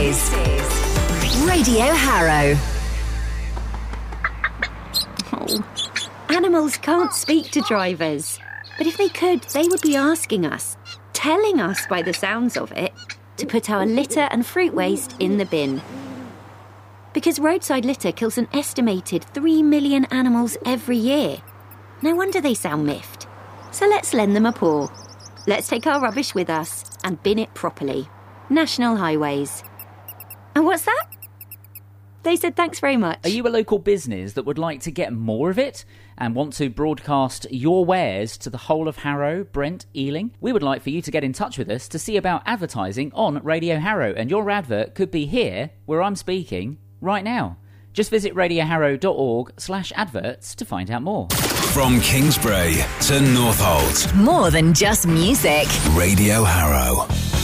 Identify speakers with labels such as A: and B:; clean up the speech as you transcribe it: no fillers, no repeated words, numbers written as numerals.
A: is Radio Harrow.
B: Oh, animals can't speak to drivers. But if they could, they would be asking us, telling us by the sounds of it, to put our litter and fruit waste in the bin. Because roadside litter kills an estimated 3 million animals every year. No wonder they sound miffed. So let's lend them a paw. Let's take our rubbish with us and bin it properly. National Highways. And what's that? They said thanks very much.
C: Are you a local business that would like to get more of it and want to broadcast your wares to the whole of Harrow, Brent, Ealing? We would like for you to get in touch with us to see about advertising on Radio Harrow, and your advert could be here, where I'm speaking, right now. Just visit radioharrow.org/adverts to find out more.
D: From Kingsbury to Northolt.
A: More than just music.
D: Radio Harrow.